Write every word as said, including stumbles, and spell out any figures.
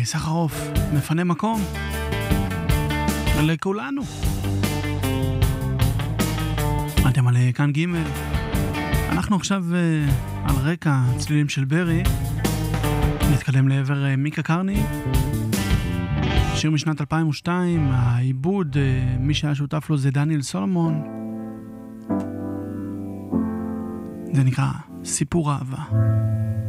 אנדרי סחרוף מפנה מקום לכולנו. אתם על כאן ג'. אנחנו עכשיו uh, על רקע צלילים של ברי. נתקדם לעבר uh, מיקה קרני, שיר משנת אלפיים ושתיים. העיבוד, uh, מי שהיה שותף לו זה דניאל סולומון. זה נקרא סיפור אהבה.